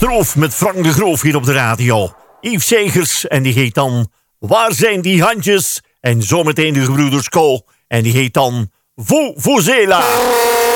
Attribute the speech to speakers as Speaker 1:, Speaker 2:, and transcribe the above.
Speaker 1: Stroof met Frank de Groof hier op de radio. Yves Segers en die heet dan Waar zijn die handjes? En zometeen de gebroeders Co. En die heet dan Vuvuzela.